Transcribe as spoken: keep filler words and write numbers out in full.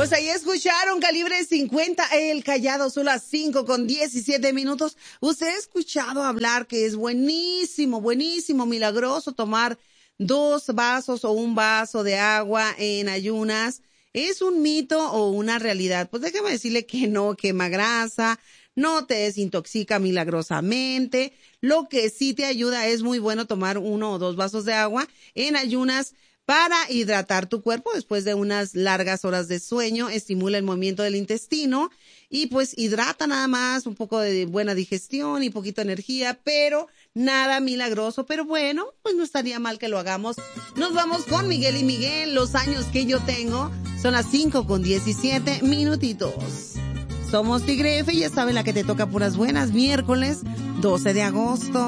Pues ahí escucharon Calibre cincuenta, El Callado, son las cinco con diecisiete minutos. Usted ha escuchado hablar que es buenísimo, buenísimo, milagroso tomar dos vasos o un vaso de agua en ayunas. ¿Es un mito o una realidad? Pues déjame decirle que no quema grasa, no te desintoxica milagrosamente. Lo que sí te ayuda, es muy bueno tomar uno o dos vasos de agua en ayunas para hidratar tu cuerpo después de unas largas horas de sueño. Estimula el movimiento del intestino y pues hidrata nada más, un poco de buena digestión y poquito de energía, pero nada milagroso. Pero bueno, pues no estaría mal que lo hagamos. Nos vamos con Miguel y Miguel. Los años que yo tengo son las cinco con diecisiete minutitos. Somos Tigre F, ya saben, la que te toca puras buenas, miércoles doce de agosto.